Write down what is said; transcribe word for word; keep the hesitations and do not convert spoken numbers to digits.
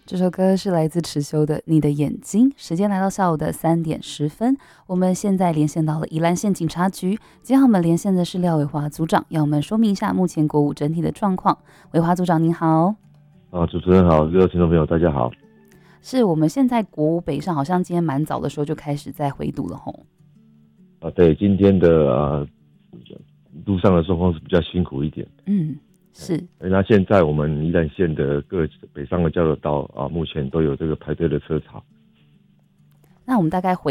这首歌是来自池修的《你的眼睛》。时间来到下午的三点十分，我们现在连线到了宜兰县警察局。今天我们连线的是廖伟华组长，要我们说明一下目前国五整体的状况。伟华组长您好。 啊，主持人好，各位听众朋友大家好。 是我们现在国五北上好像今天蛮早的时候就开始在回堵了吼。 啊，对，今天的啊路上的状况是比较辛苦一点。 嗯，是。 那现在我们宜兰县的各北上的交流道啊，目前都有这个排队的车潮。 那我们大概回